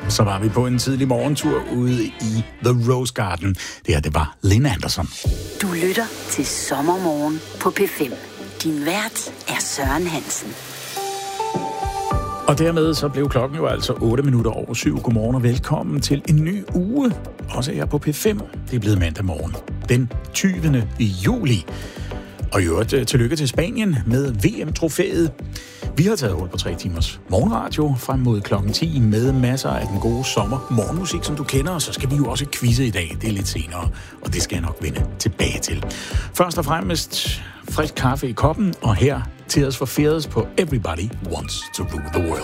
Så var vi på en tidlig morgentur ude i The Rose Garden. Det her, det var Lynn Anderson. Du lytter til Sommermorgen på P5. Din vært er Søren Hansen. Og dermed så blev klokken jo altså 7:08. Godmorgen og velkommen til en ny uge. Også her på P5. Det er blevet mandag morgen. Den 20. juli. Og i øvrigt tillykke til Spanien med VM-trofæet. Vi har taget hul på 3 timers morgenradio frem mod klokken 10 med masser af den gode sommer-morgenmusik, som du kender. Og så skal vi jo også quizze i dag. Det er lidt senere, og det skal jeg nok vende tilbage til. Først og fremmest frisk kaffe i koppen, og her Tears for Fears på Everybody Wants to Rule the World.